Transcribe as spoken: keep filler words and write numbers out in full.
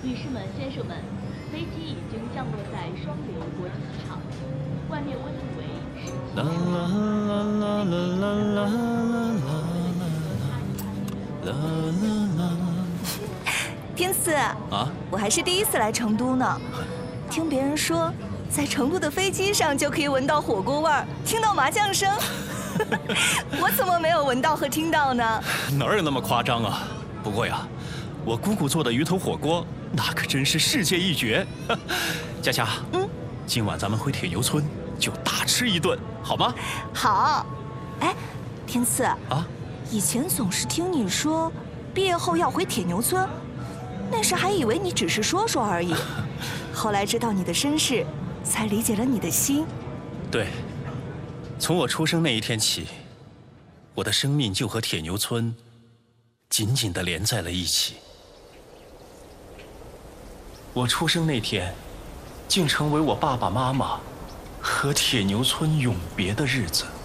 女士们、先生们，飞机已经降落在双流国际机场，外面温度为十七度。 天赐啊， 我还是第一次来成都呢。听别人说，在成都的飞机上就可以闻到火锅味儿，听到麻将声。我怎么没有闻到和听到呢？ 哪有那么夸张啊？不过呀，我姑姑做的鱼头火锅那可真是世界一绝。佳佳， 嗯， 今晚咱们回铁牛村就大吃一顿，好吗？ 好。哎，天赐啊， 以前总是听你说，毕业后要回铁牛村，那时还以为你只是说说而已。后来知道你的身世，才理解了你的心。 对，从我出生那一天起，我的生命就和铁牛村紧紧地连在了一起。我出生那天，竟成为我爸爸妈妈和铁牛村永别的日子。